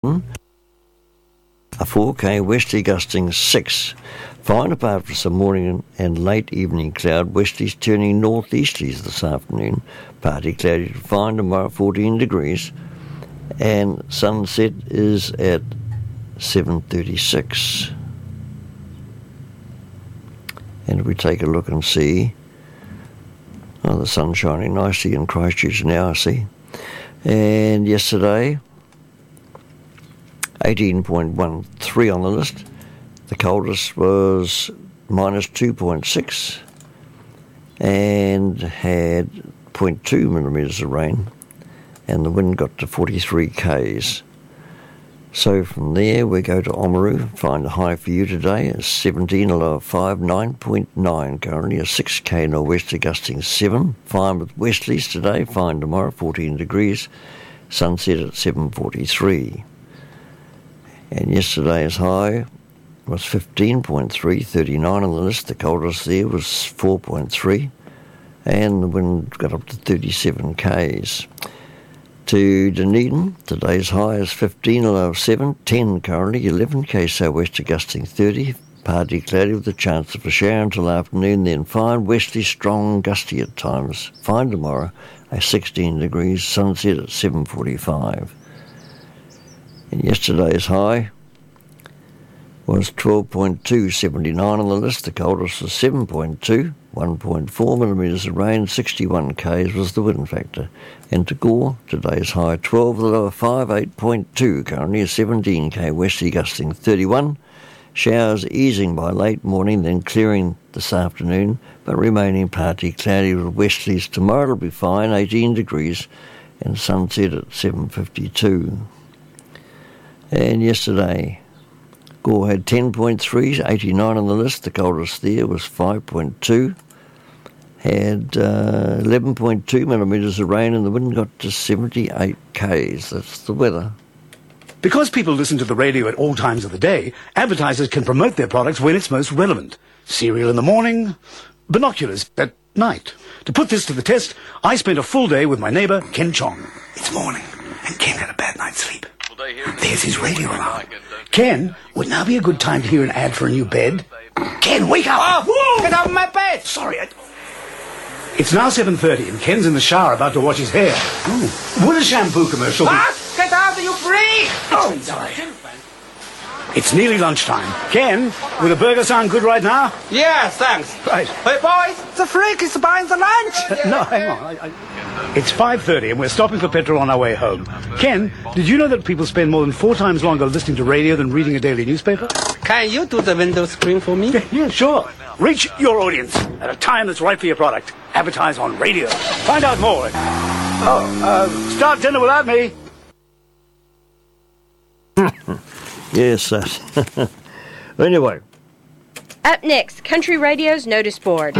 A 4K westerly gusting 6. Fine apart from some morning and late evening cloud. Westerlies turning northeasterlies this afternoon. Partly cloudy to fine tomorrow, 14 degrees. And sunset is at 7:36. And if we take a look and see, the sun's shining nicely in Christchurch now, I see. And yesterday, 18.13 on the list. The coldest was minus 2.6 and had 0.2 millimetres of rain, and the wind got to 43 k's. So from there we go to Oamaru, find a high for you today at 17, a low of 5, 9.9 currently, a 6k nor'wester gusting 7, fine with westerlies today, fine tomorrow, 14 degrees, sunset at 7:43. And yesterday's high was 15.3, 39 on the list. The coldest there was 4.3, and the wind got up to 37 k's. To Dunedin, today's high is 15, a low of 7, 10 currently, 11k southwester gusting 30, partly cloudy with a chance of a shower until afternoon, then fine, westerly, strong, gusty at times. Fine tomorrow, a 16 degrees, sunset at 7:45. And yesterday's high was 12.2, 79 on the list. The coldest was 7.2, 1.4 millimetres of rain, 61 k's was the wind factor. And to Gore, today's high 12, the low of 5, 8.2, currently a 17k westerly gusting 31. Showers easing by late morning, then clearing this afternoon, but remaining partly cloudy with westerlies. Tomorrow it'll be fine, 18 degrees, and sunset at 7:52. And yesterday, Gore had 10.3, 89 on the list. The coldest there was 5.2. Had 11.2 millimetres of rain, and the wind got to 78 k's. That's the weather. Because people listen to the radio at all times of the day, advertisers can promote their products when it's most relevant. Cereal in the morning, binoculars at night. To put this to the test, I spent a full day with my neighbour, Ken Chong. It's morning, and Ken had a bad night's sleep. There's his radio alarm. Ken, would now be a good time to hear an ad for a new bed? Ken, wake up! Oh, get out of my bed! Sorry, It's now 7:30 and Ken's in the shower about to wash his hair. Ooh. Would a shampoo commercial be... Get out, you freak! Oh, sorry. It's nearly lunchtime. Ken, will the burger sound good right now? Yes, thanks. Right. Hey, boys, the freak is buying the lunch! No, hang on. It's 5:30 and we're stopping for petrol on our way home. Ken, did you know that people spend more than 4 times longer listening to radio than reading a daily newspaper? Can you do the window screen for me? Yeah, sure. Reach your audience at a time that's right for your product. Advertise on radio. Find out more. Start dinner without me. Yes, that. Anyway. Up next, Country Radio's Notice Board.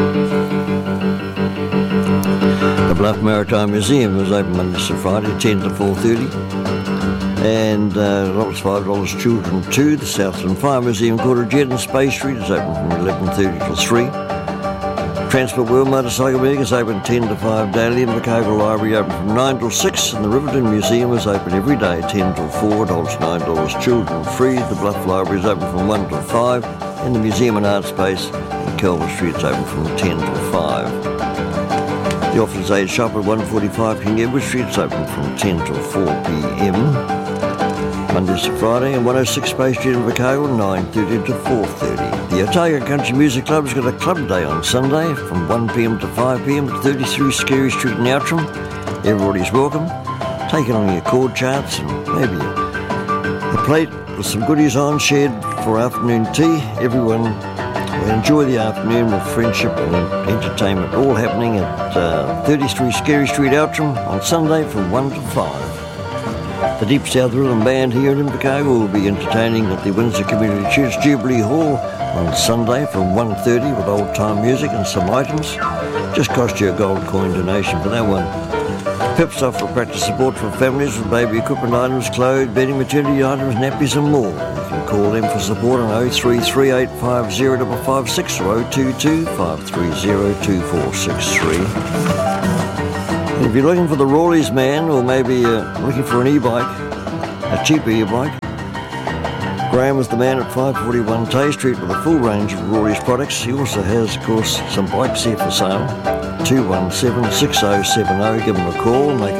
The Bluff Maritime Museum is open Monday to Friday, 10 to 4:30. And $5 children too. The Southland Fire Museum, Cotajet and Space Street is open from 11:30 till 3. Transport World Motorcycle Meeting is open 10 to 5 daily. And the Cable Library open from 9 till 6. And the Riverton Museum is open every day, 10 till 4, adults $9, children free. The Bluff Library is open from 1 till 5. And the Museum and Art Space in Kelvin Street is open from 10 till 5. The Officer's Aid Shop at 145 King Edward Street is open from 10 till 4 p.m. Mondays to Friday, and 106 Space Street in Invercargill, 9:30 to 4:30. The Otago Country Music Club has got a club day on Sunday from 1 p.m. to 5 p.m. at 33 Scary Street in Outram. Everybody's welcome. Take along your chord charts and maybe a plate with some goodies on, shared for afternoon tea. Everyone will enjoy the afternoon with friendship and entertainment, all happening at 33 Scary Street, Outram on Sunday from 1 to 5. The Deep South Rhythm Band here in Invercargill will be entertaining at the Windsor Community Church Jubilee Hall on Sunday from 1:30 with old-time music and some items. Just cost you a gold coin donation for that one. Pips offer practice support for families with baby equipment items, clothes, bedding, maternity items, nappies and more. You can call them for support on 0338505556 or 022-530-2463. And if you're looking for the Rawleys man, or maybe looking for an e-bike, a cheaper e-bike. Graham is the man at 541 Tay Street with a full range of Rory's products. He also has, of course, some bikes here for sale. 217-6070. Give him a call. Make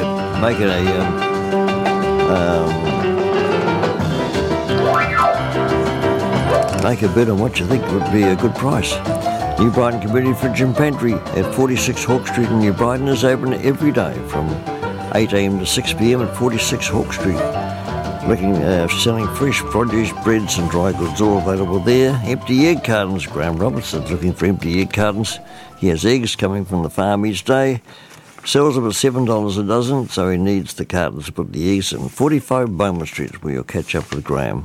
a bid on what you think would be a good price. New Brighton Community Fridge and Pantry at 46 Hawke Street in New Brighton is open every day from 8 a.m. to 6 p.m. at 46 Hawke Street. Selling fresh produce, breads and dry goods, all available there. Empty egg cartons. Graham Robertson's looking for empty egg cartons. He has eggs coming from the farm each day. Sells them at $7 a dozen, so he needs the cartons to put the eggs in. 45 Bowman Street is where you'll catch up with Graham.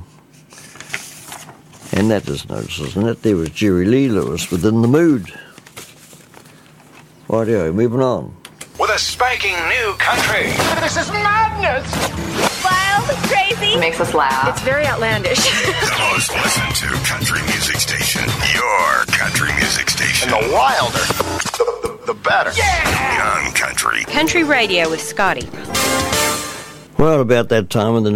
And that is notices, and that there was Jerry Lee Lewis within the mood. Rightio, moving on. With a spanking new country. This is madness! Wild, crazy. It makes us laugh. It's very outlandish. The most listened to country music station. Your country music station. And the wilder, the better. Yeah! Young Country. Country Radio with Scotty. Well, about that time in the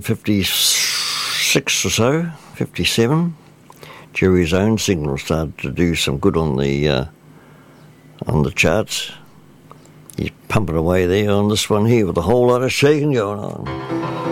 1956 or so, 57, Jerry's own single started to do some good on the charts. He's pumping away there on this one here with a whole lot of shaking going on.